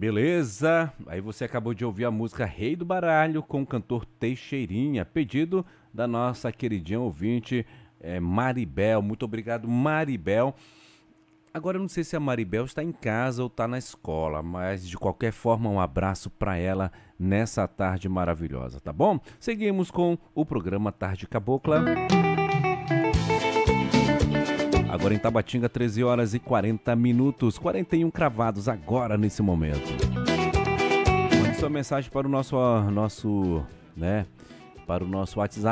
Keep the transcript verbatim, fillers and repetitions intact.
Beleza? Aí você acabou de ouvir a música Rei do Baralho com o cantor Teixeirinha, pedido da nossa queridinha ouvinte é, Maribel. Muito obrigado, Maribel. Agora eu não sei se a Maribel está em casa ou está na escola, mas de qualquer forma um abraço para ela nessa tarde maravilhosa, tá bom? Seguimos com o programa Tarde Cabocla. Agora em Tabatinga, treze horas e quarenta minutos, quarenta e um cravados agora nesse momento. Mande sua mensagem para o nosso, nosso, né, para o nosso WhatsApp.